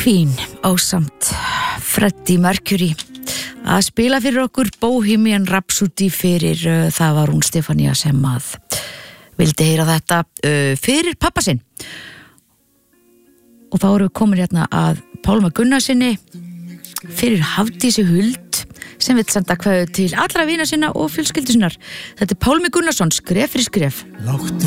Queen ásamt Freddie Mercury að spila fyrir okkur Bohemian Rhapsody fyrir það var hún Stefania sem að vildi heyra þetta fyrir pappa sinn og þá erum við komin hérna að Pálma Gunnarsinni fyrir Hafdísi Huld sem vill senda kveðju til allra vina sinna og fjölskyldu sinnar. Þetta er Pálmi Gunnarsson, skref fyrir skref.